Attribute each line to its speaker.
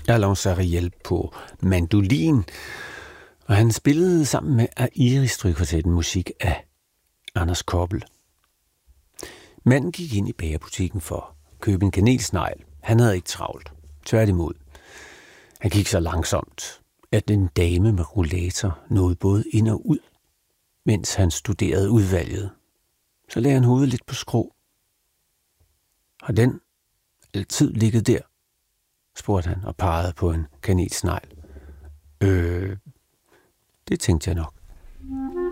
Speaker 1: Alain Sariel på mandolin, og han spillede sammen med Airi Strygekvartetten musik af Anders Koppel. Manden gik ind i bagerbutikken for at købe en kanelsnegl. Han havde ikke travlt. Tværtimod. Han gik så langsomt, at en dame med rollator nåede både ind og ud, mens han studerede udvalget. Så lagde han hovedet lidt på skrå. Har den altid ligget der? Spurgte han og pegede på en kanelsnegl. Det tænkte jeg nok.